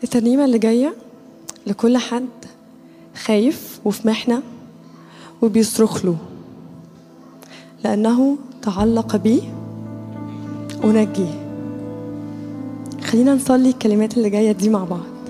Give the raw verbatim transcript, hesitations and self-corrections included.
الترنيمة اللي جاية لكل حد خايف وفي محنة وبيصرخ له، لأنه تعلق بي ونجيه. خلينا نصلي الكلمات اللي جاية دي مع بعض.